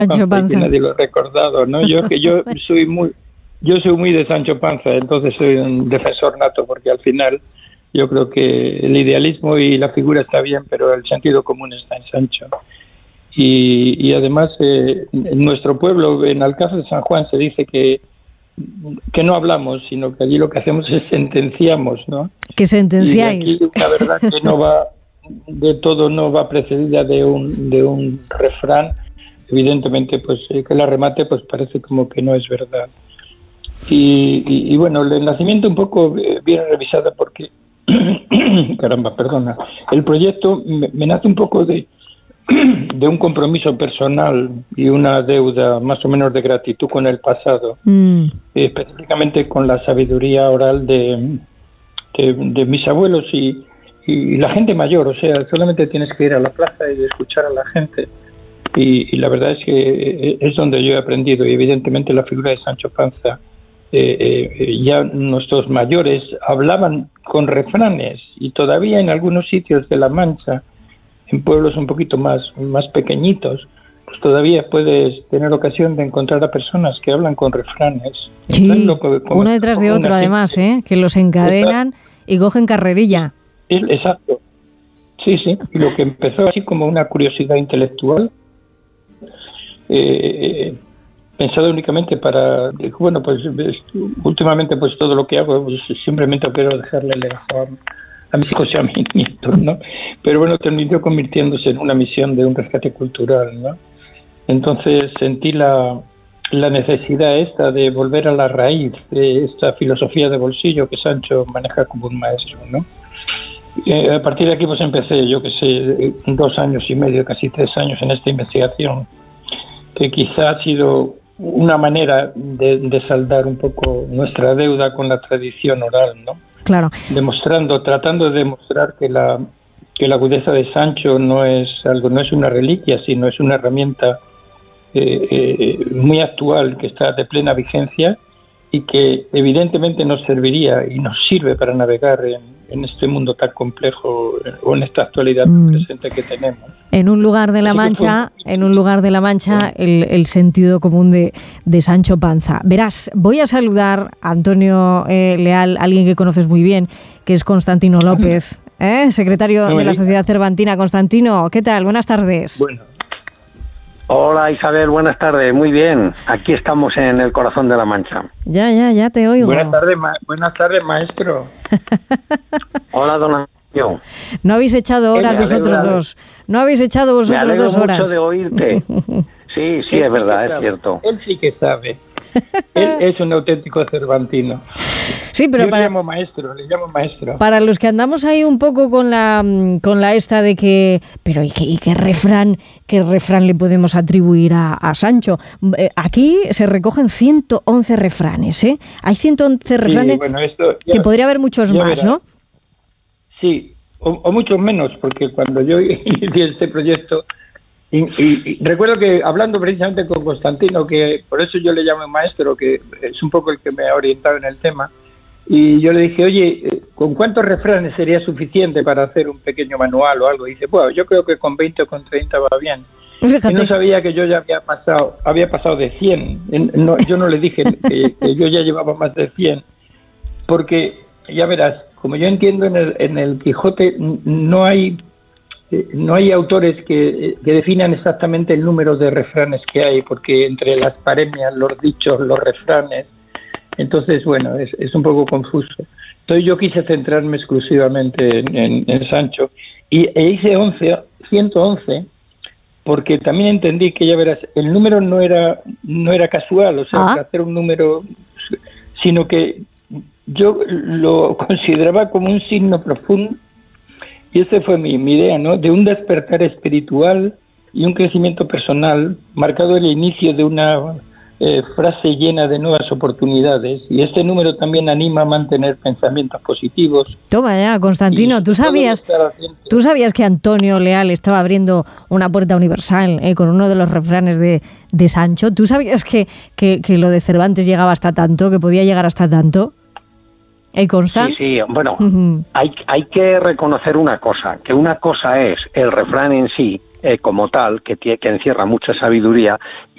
Panza, que nadie lo ha recordado, ¿no? Yo soy muy de Sancho Panza, entonces soy un defensor nato, porque al final yo creo que el idealismo y la figura está bien, pero el sentido común está en Sancho. Y además, en nuestro pueblo, en Alcázar de San Juan, se dice que no hablamos, sino que allí lo que hacemos es sentenciamos, ¿no? Que sentenciáis. Y aquí la verdad que no va precedida de un refrán. Evidentemente, pues que la remate pues parece como que no es verdad. Y bueno, el nacimiento un poco viene revisada porque caramba, perdona. El proyecto me nace un poco de un compromiso personal y una deuda más o menos de gratitud con el pasado, específicamente con la sabiduría oral de mis abuelos y la gente mayor. O sea, solamente tienes que ir a la plaza y escuchar a la gente. Y la verdad es que es donde yo he aprendido. Y evidentemente la figura de Sancho Panza, ya nuestros mayores hablaban con refranes, y todavía en algunos sitios de La Mancha, en pueblos un poquito más pequeñitos, pues todavía puedes tener ocasión de encontrar a personas que hablan con refranes. Sí, uno detrás de otro además, que los encadenan y cogen carrerilla. Exacto. Sí. Y lo que empezó así como una curiosidad intelectual, pensado únicamente para, bueno, pues últimamente pues todo lo que hago, pues simplemente quiero dejarle el legado a mis hijos y a mis nietos, ¿no? Pero bueno, terminó convirtiéndose en una misión de un rescate cultural, ¿no? Entonces sentí la necesidad esta de volver a la raíz de esta filosofía de bolsillo que Sancho maneja como un maestro, ¿no? A partir de aquí pues empecé, yo que sé, 2 años y medio, casi 3 años en esta investigación, que quizá ha sido una manera de saldar un poco nuestra deuda con la tradición oral, ¿no? Claro. Tratando de demostrar que la agudeza de Sancho no es una reliquia, sino es una herramienta muy actual, que está de plena vigencia y que evidentemente nos serviría y nos sirve para navegar en este mundo tan complejo, o en esta actualidad presente que tenemos. En un lugar de La Mancha, el sentido común de Sancho Panza. Verás, voy a saludar a Antonio Leal, alguien que conoces muy bien, que es Constantino López, secretario de la Sociedad Cervantina. Constantino, ¿qué tal? Buenas tardes. Bueno. Hola Isabel, buenas tardes, muy bien. Aquí estamos en el corazón de La Mancha. Ya te oigo. Buenas tardes, maestro. Hola, don Antonio. No habéis echado horas vosotros dos. No habéis echado vosotros 2 horas. Me alegro mucho de oírte. Sí, es verdad, es cierto. Él sí que sabe. Él es un auténtico cervantino. Sí, pero le llamo maestro. Para los que andamos ahí un poco con la esta de que, pero ¿y qué refrán le podemos atribuir a Sancho? Aquí se recogen 111 refranes, ¿eh? Hay 111 refranes, bueno, que podría haber muchos más, verás, ¿no? Sí, o muchos menos, porque cuando yo inicié este proyecto, y recuerdo que hablando precisamente con Constantino, que por eso yo le llamo maestro, que es un poco el que me ha orientado en el tema, y yo le dije, oye, ¿con cuántos refranes sería suficiente para hacer un pequeño manual o algo? Y dice, bueno, yo creo que con 20 o con 30 va bien. Fíjate. Y no sabía que yo ya había pasado de 100. Yo no le dije que yo ya llevaba más de 100, porque ya verás, como yo entiendo en el Quijote, no hay autores que definan exactamente el número de refranes que hay, porque entre las paremias, los dichos, los refranes, entonces, bueno, es un poco confuso. Entonces yo quise centrarme exclusivamente en Sancho e hice 111, porque también entendí que, ya verás, el número no era casual, o sea, hacer un número, sino que yo lo consideraba como un signo profundo. Y esa fue mi idea, ¿no? De un despertar espiritual y un crecimiento personal, marcado el inicio de una frase llena de nuevas oportunidades. Y este número también anima a mantener pensamientos positivos. Toma ya, Constantino, ¿tú sabías que Antonio Leal estaba abriendo una puerta universal con uno de los refranes de Sancho? ¿Tú sabías que lo de Cervantes llegaba hasta tanto, que podía llegar hasta tanto? Sí, bueno, hay que reconocer una cosa, que una cosa es el refrán en sí, como tal, que encierra mucha sabiduría,